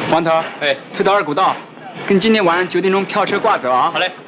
王头， 哎， 推到二古道，跟今天晚上9点钟票车挂走啊。 好嘞。